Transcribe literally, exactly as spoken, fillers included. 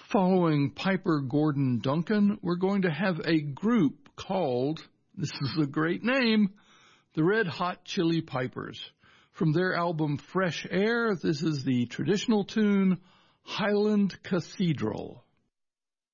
Following Piper Gordon Duncan, we're going to have a group called, this is a great name, the Red Hot Chili Pipers. From their album Fresh Air, this is the traditional tune Highland Cathedral.